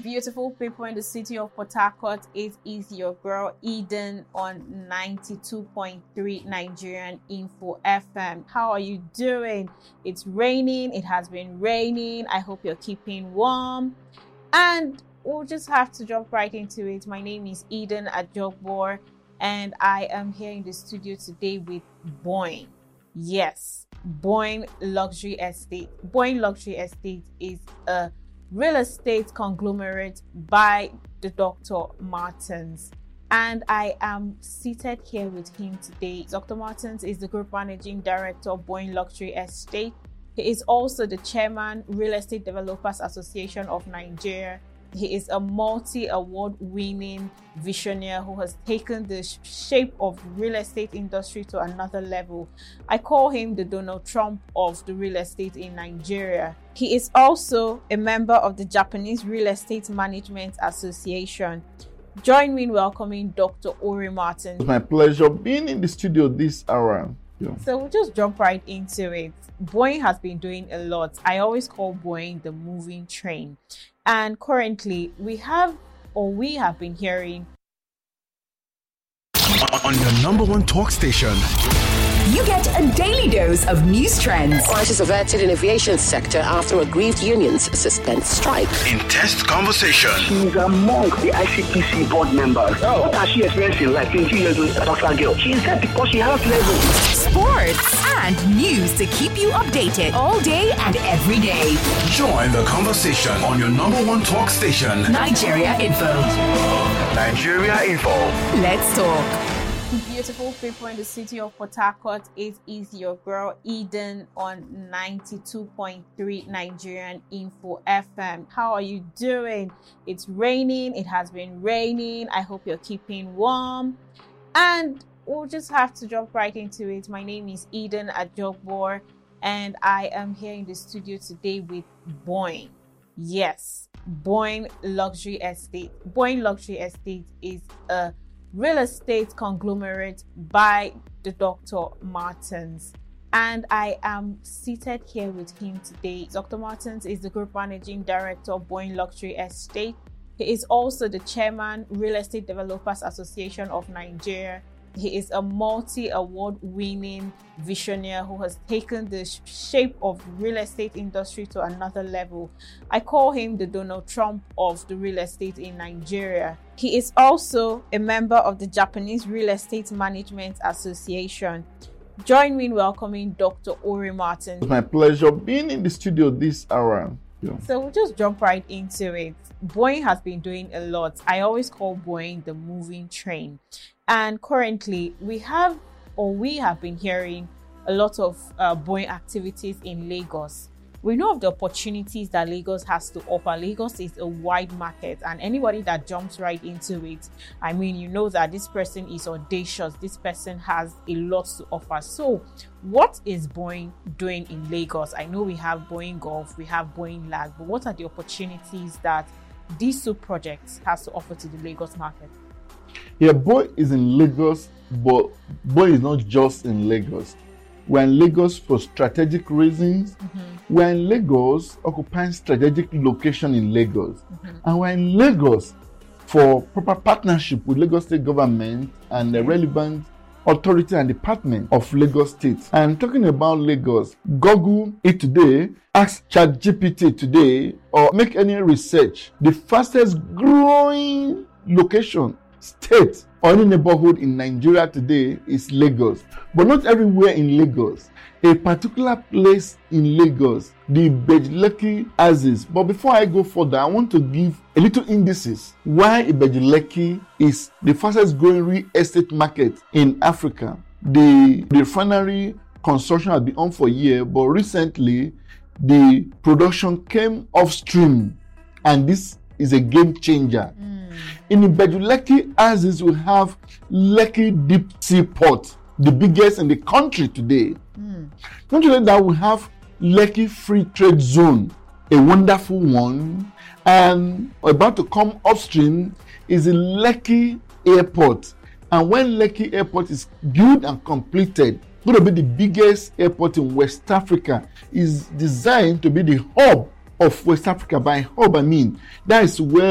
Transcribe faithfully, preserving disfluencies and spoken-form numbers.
Beautiful people in the city of Port Harcourt. It is your girl Eden on ninety-two point three Nigerian Info F M. How are you doing? It's raining. It has been raining. I hope you're keeping warm. And we'll just have to jump right into it. My name is Eden Ajogbor, and I am here in the studio today with Boeing. Yes, Boeing Luxury Estate. Boeing Luxury Estate is a real estate conglomerate by the Doctor Martens, and I am seated here with him today. Doctor Martens is the group managing director of Boeing Luxury Estate. He is also the chairman, Real Estate Developers Association of Nigeria. He is a multi-award winning visionary who has taken the shape of real estate industry to another level. I call him the Donald Trump of the real estate in Nigeria. He is also a member of the Japanese Real Estate Management Association. Join me in welcoming Doctor Ori Martin. It's my pleasure being in the studio this hour. Yeah. So we'll just jump right into it. Boeing has been doing a lot. I always call Boeing the moving train. And currently, we have, or we have been hearing, on your number one talk station, you get a daily dose of news trends. Crisis averted in aviation sector after aggrieved unions suspend strike. Intense conversation. She's among the I C P C board members. Oh. What has she experienced in life? twenty years with a doctor girl. She is there because she has level. Sports and news to keep you updated all day and every day. Join the conversation on your number one talk station, Nigeria Info. Nigeria Info. Let's talk. Beautiful people in the city of Port Harcourt. It is your girl Eden on ninety-two point three Nigerian Info F M. How are you doing? It's raining. It has been raining. I hope you're keeping warm. And we'll just have to jump right into it. My name is Eden Ajogbor, and I am here in the studio today with Boeing. Yes, Boeing Luxury Estate. Boeing Luxury Estate is a real estate conglomerate by the Doctor Martens, and I am seated here with him today. Doctor Martens is the group managing director of Boeing Luxury Estate. He is also the chairman, Real Estate Developers Association of Nigeria. He is a multi-award winning visionary who has taken the shape of real estate industry to another level. I call him the Donald Trump of the real estate in Nigeria. He is also a member of the Japanese Real Estate Management Association. Join me in welcoming Doctor Ori Martin. It's my pleasure being in the studio this hour. Yeah. So we'll just jump right into it. Boeing has been doing a lot. I always call Boeing the moving train. And currently, we have, or we have been hearing a lot of uh, Boeing activities in Lagos. We know of the opportunities that Lagos has to offer. Lagos is a wide market, and anybody that jumps right into it, I mean, you know that this person is audacious. This person has a lot to offer. So what is Boeing doing in Lagos? I know we have Boeing Gulf, we have Boeing Lag, but what are the opportunities that these two projects has to offer to the Lagos market? Yeah, Boeing is in Lagos, but Boeing is not just in Lagos. We're in Lagos for strategic reasons. Mm-hmm. We're in Lagos, occupying strategic location in Lagos. Mm-hmm. And we're in Lagos for proper partnership with Lagos State government and the relevant authority and department of Lagos State. And talking about Lagos, Google it today, ask ChatGPT today, or make any research. The fastest growing location, state, or any neighborhood in Nigeria today is Lagos. But not everywhere in Lagos. A particular place in Lagos, the Ibeju-Lekki Axis. But before I go further, I want to give a little indices why Ibeju-Lekki is the fastest growing real estate market in Africa. The, the refinery construction has been on for a year, but recently the production came off stream, and this is a game changer. Mm. In Ibeju-Lekki Axis, we have Lekki Deep Sea Port, the biggest in the country today. Mm. Not only that, we have Lekki Free Trade Zone, a wonderful one, and about to come upstream is the Lekki Airport. And when Lekki Airport is built and completed, it's going to be the biggest airport in West Africa. It's designed to be the hub of West Africa. By hub, I mean that is where